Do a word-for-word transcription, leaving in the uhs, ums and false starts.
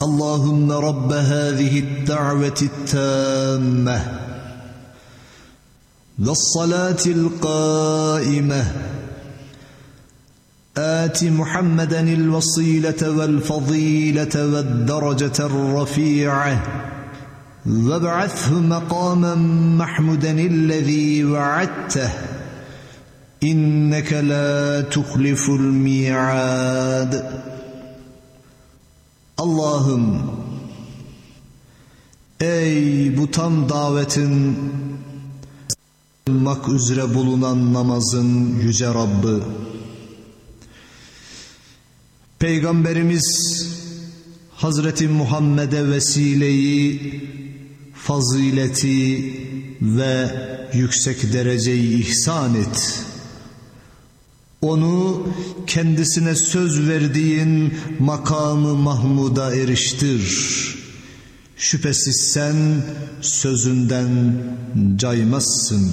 اللهم رب هذه الدعوة التامة والصلاة القائمة آت محمدا الوسيلة والفضيلة والدرجة الرفيعة وابعثه مقاما محمودا الذي وعدته إنك لا تخلف الميعاد. Allah'ım, ey bu tam davetin kılmak üzere bulunan namazın yüce Rabbı, Peygamberimiz Hazreti Muhammed'e vesileyi, fazileti ve yüksek dereceyi ihsan et. Onu kendisine söz verdiğin makamı Mahmud'a eriştir. Şüphesiz sen sözünden caymazsın.